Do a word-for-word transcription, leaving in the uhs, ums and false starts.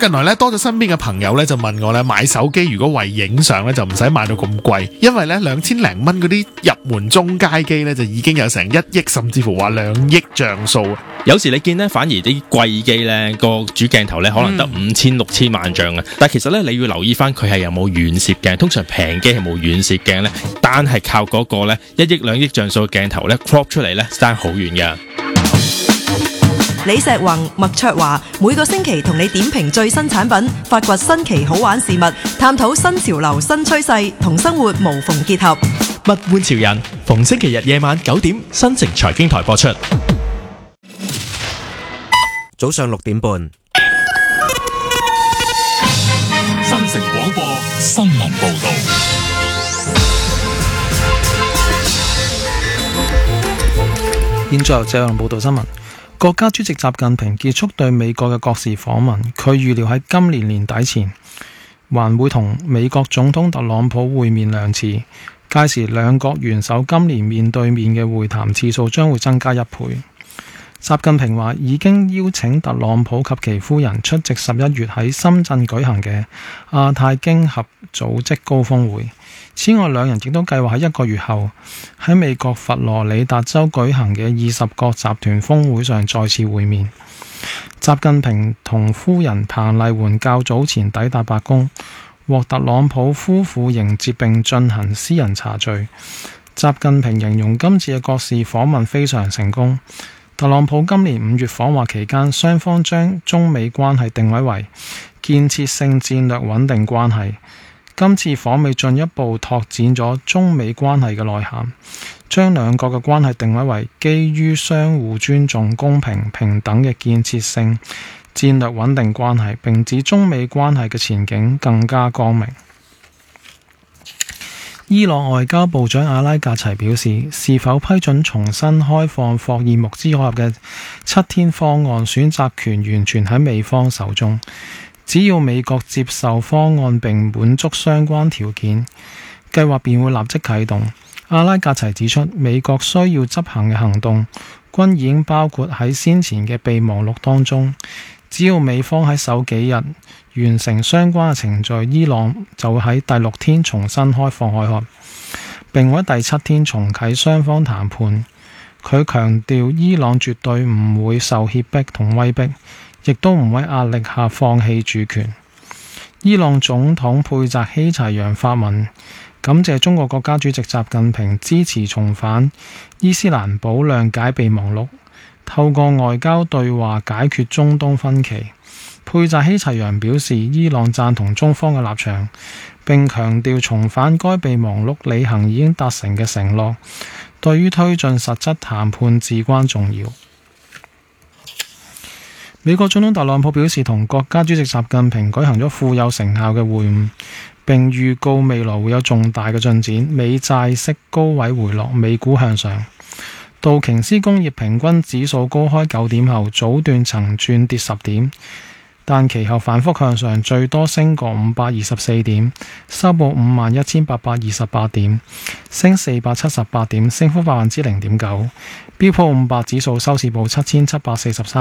近來咧多咗身邊嘅朋友咧就問我咧買手機如果為影相咧就唔使買到咁貴，因為咧兩千零蚊嗰啲入門中階機咧就已經有成一億甚至乎話兩億像素。 有時你見咧反而啲貴機咧個主鏡頭咧可能得五千六千萬像啊，但係其實咧你要留意翻佢係有冇遠攝鏡，通常平機係冇遠攝鏡咧，單係靠嗰個咧一億兩億像素嘅鏡頭咧 crop 出嚟咧爭好遠㗎。 李石宏、麥卓華每個星期同你點評最新產品，發掘新奇好玩事物，探討新潮流新趨勢，同生活無縫結合。 物玩潮人，逢星期日夜晚九點，新城財經台播出。 早上六點半， 新城廣播新聞報道。 現在由謝陽報道新聞。國家主席習近平結束對美國嘅國事訪問，佢預料喺今年年底前還會同美國總統特朗普會面兩次，屆時兩國元首今年面對面嘅會談次數將會增加一倍。習近平話已經邀請特朗普及其夫人出席十一月喺深圳舉行嘅亞太經合組織高峰會。此外，兩人亦都計劃喺一個月後喺美國佛羅里達州舉行嘅二十國集團峰會上再次會面。習近平同夫人彭麗媛較早前抵達白宮，獲特朗普夫婦迎接並進行私人茶敘。習近平形容今次嘅國事訪問非常成功。特朗普今年五月訪華期間，雙方將中美關係定位為建設性戰略穩定關係。今次訪美進一步拓展咗中美關係嘅內涵，將兩國嘅關係定位為基於相互尊重、公平、平等嘅建設性戰略穩定關係，並指中美關係嘅前景更加光明。伊朗外交部長阿拉格齊表示，是否批准重新開放霍爾木茲海峽嘅七天方案，選擇權完全喺美方手中。只要美國接受方案並滿足相關條件，計劃便會立即啟動。阿拉格齊指出，美國需要執行嘅行動均已經包括喺先前嘅備忘錄當中。只要美方喺首幾日完成相關嘅程序，伊朗就會喺第六天重新開放海峽，並會喺第七天重啟雙方談判。佢強調，伊朗絕對唔會受脅迫同威逼，亦都唔喺壓力下放棄主權。伊朗總統佩澤希齊揚發文感謝中國國家主席習近平支持重返伊斯蘭堡諒解備忘錄，透過外交對話解決中東分歧。佩澤希齊揚表示，伊朗贊同中方嘅立場，並強調重返該備忘錄履行已經達成嘅承諾，對於推進實質談判至關重要。美國總統特朗普表示，同國家主席習近平舉行咗富有成效嘅會晤，並預告未來會有重大嘅進展。美債息高位回落，美股向上。道瓊斯工業平均指數高開九點後，早段曾轉跌十點，但其後反覆向上，最多升過五百二十四點，收報五萬一千八百二十八點，升四百七十八點，升幅百分之零點九。標普五百指數收市報七千七百四十三